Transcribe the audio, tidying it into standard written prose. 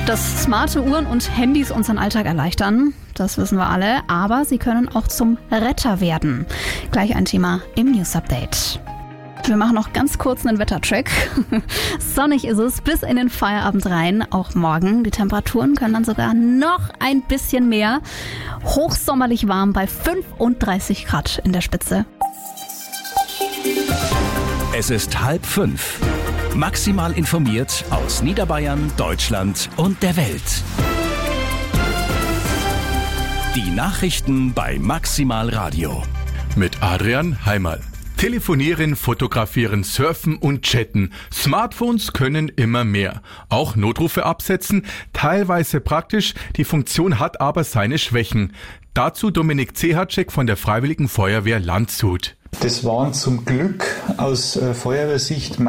Dass smarte Uhren und Handys unseren Alltag erleichtern, das wissen wir alle, aber sie können auch zum Retter werden. Gleich ein Thema im News Update. Wir machen noch ganz kurz einen Wettercheck. Sonnig ist es bis in den Feierabend rein, auch morgen. Die Temperaturen können dann sogar noch ein bisschen mehr. Hochsommerlich warm bei 35 Grad in der Spitze. Es ist 4:30. Maximal informiert aus Niederbayern, Deutschland und der Welt. Die Nachrichten bei Maximal Radio. Mit Adrian Heimal. Telefonieren, fotografieren, surfen und chatten. Smartphones können immer mehr. Auch Notrufe absetzen, teilweise praktisch, die Funktion hat aber seine Schwächen. Dazu Dominik Zehacek von der Freiwilligen Feuerwehr Landshut. Das waren zum Glück aus Feuerwehrsicht